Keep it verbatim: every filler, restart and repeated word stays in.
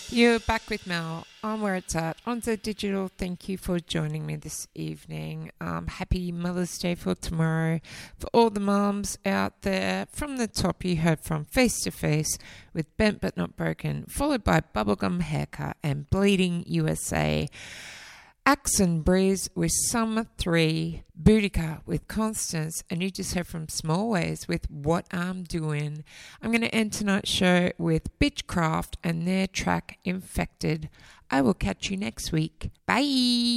You're back with Mel on Where It's At on the Digital. Thank you for joining me this evening. Um, happy Mother's Day for tomorrow. For all the moms out there, from the top you heard from Face to Face with Bent But Not Broken, followed by Bubblegum Haircut and Bleeding U S A. Axe and Breeze with Summer three, Boudica with Constance, and you just heard from Smallways with What I'm Doing. I'm going to end tonight's show with Bitchcraft and their track Infected. I will catch you next week. Bye.